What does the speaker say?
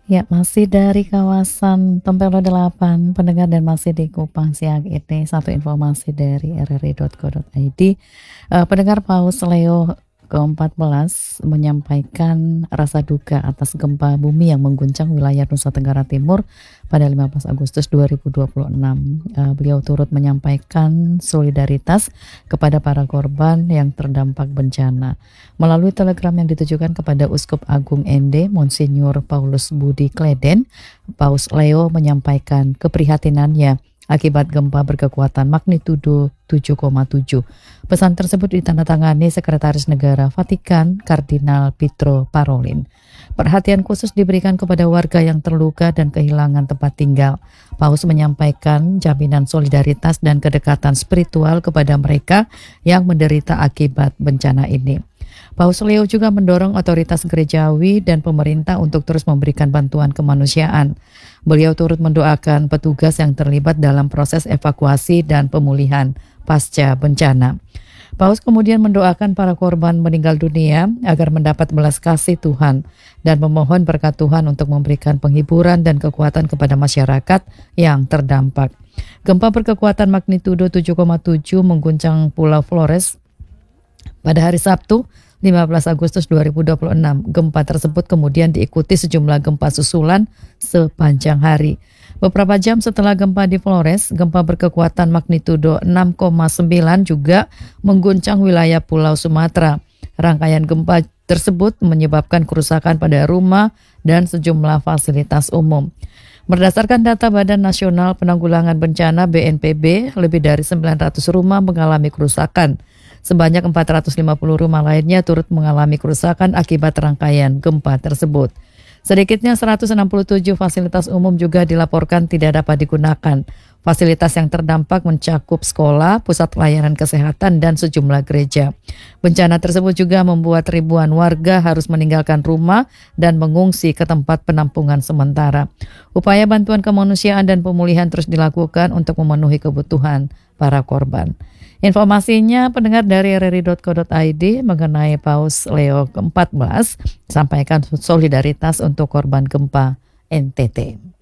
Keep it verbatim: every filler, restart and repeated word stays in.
Ya, masih dari kawasan Tempelo delapan, pendengar, dan masih di Kupang siang ini. Satu informasi dari r r i titik co titik i d. Eh, pendengar, Paus Leo ke empat belas menyampaikan rasa duka atas gempa bumi yang mengguncang wilayah Nusa Tenggara Timur pada lima belas Agustus dua ribu dua puluh enam. Eh, beliau turut menyampaikan solidaritas kepada para korban yang terdampak bencana. Melalui telegram yang ditujukan kepada Uskup Agung Ende, Monsinyur Paulus Budi Kleden, Paus Leo menyampaikan keprihatinannya akibat gempa berkekuatan magnitudo tujuh koma tujuh. Pesan tersebut ditandatangani Sekretaris Negara Vatikan Kardinal Pietro Parolin. Perhatian khusus diberikan kepada warga yang terluka dan kehilangan tempat tinggal. Paus menyampaikan jaminan solidaritas dan kedekatan spiritual kepada mereka yang menderita akibat bencana ini. Paus Leo juga mendorong otoritas gerejawi dan pemerintah untuk terus memberikan bantuan kemanusiaan. Beliau turut mendoakan petugas yang terlibat dalam proses evakuasi dan pemulihan pasca bencana. Paus kemudian mendoakan para korban meninggal dunia agar mendapat belas kasih Tuhan dan memohon berkat Tuhan untuk memberikan penghiburan dan kekuatan kepada masyarakat yang terdampak. Gempa berkekuatan magnitudo tujuh koma tujuh mengguncang Pulau Flores pada hari Sabtu, lima belas Agustus dua ribu dua puluh enam. Gempa tersebut kemudian diikuti sejumlah gempa susulan sepanjang hari. Beberapa jam setelah gempa di Flores, gempa berkekuatan magnitudo enam koma sembilan juga mengguncang wilayah Pulau Sumatera. Rangkaian gempa tersebut menyebabkan kerusakan pada rumah dan sejumlah fasilitas umum. Berdasarkan data Badan Nasional Penanggulangan Bencana B N P B, lebih dari sembilan ratus rumah mengalami kerusakan. Sebanyak empat ratus lima puluh rumah lainnya turut mengalami kerusakan akibat rangkaian gempa tersebut. Sedikitnya seratus enam puluh tujuh fasilitas umum juga dilaporkan tidak dapat digunakan. Fasilitas yang terdampak mencakup sekolah, pusat pelayanan kesehatan, dan sejumlah gereja. Bencana tersebut juga membuat ribuan warga harus meninggalkan rumah dan mengungsi ke tempat penampungan sementara. Upaya bantuan kemanusiaan dan pemulihan terus dilakukan untuk memenuhi kebutuhan para korban. Informasinya pendengar dari r r i titik co titik i d mengenai Paus Leo ke empat belas, sampaikan solidaritas untuk korban gempa N T T.